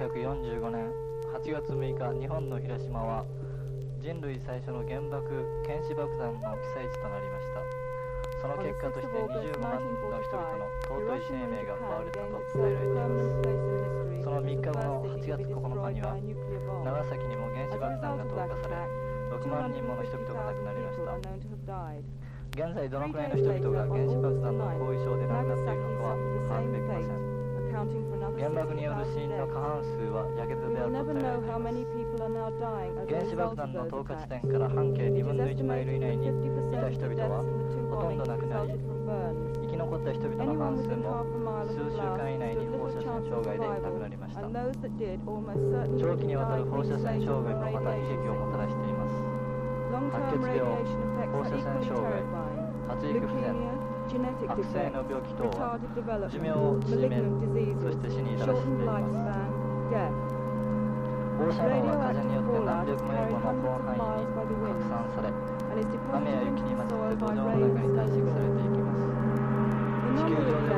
1945年8月6日、日本の広島は人類最初の原子爆弾の被災地となりました。その結果として25万人の人々の尊い生命が奪われたと伝えられています。その3日後の8月9日には長崎にも原子爆弾が投下され、6万人もの人々が亡くなりました。現在どのくらいの人々が原子爆弾の後遺症で亡くなっているのかは把握できません。原爆による死因の過半数はやけどであると伝えられています。原子爆弾の投下地点から半径2分の1マイル以内にいた人々はほとんど亡くなり、生き残った人々の半数も数週間以内に放射線障害で亡くなりました。長期にわたる放射線障害もまた悲劇をもたらしています。白血病、放射線障害、発育不全、悪性の病気等は寿命を縮め、そして死に至らしんでいます。放射能は風によって何百マイルもの広範囲に拡散され、雨や雪に混じって土壌の中に堆積されていきます。地球上で